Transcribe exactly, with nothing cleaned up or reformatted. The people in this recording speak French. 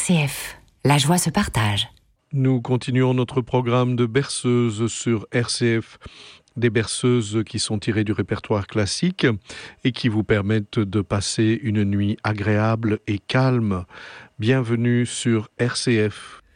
C F, la joie se partage. Nous continuons notre programme de berceuses sur R C F, des berceuses qui sont tirées du répertoire classique et qui vous permettent de passer une nuit agréable et calme. Bienvenue sur R C F.